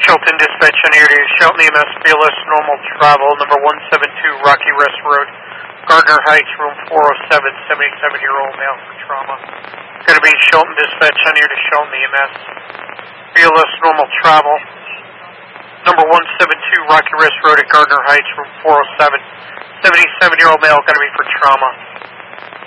Shelton Dispatch on here to Shelton EMS BLS Normal Travel, number 172 Rocky Rest Road, Gardner Heights, room 407, 77-year-old male for trauma. Going to be Shelton Dispatch on here to Shelton EMS BLS Normal Travel, number 172 Rocky Rest Road at Gardner Heights, room 407, 77-year-old male, going to be for trauma.